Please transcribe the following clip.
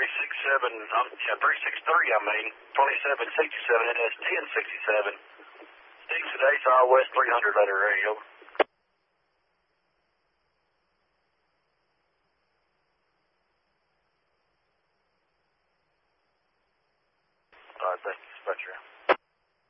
363, I mean, 2767, NS 1067. Sticks today, Southwest 300 letter radio. Thank you, dispatcher.